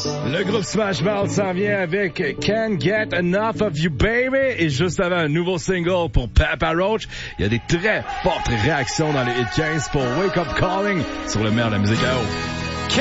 Le groupe Smash Mouth s'en vient avec Can't Get Enough of You Baby et juste avant un nouveau single pour Papa Roach. Il y a des très fortes réactions dans les Hit 15 pour Wake Up Calling sur le meilleur de la musique à eau.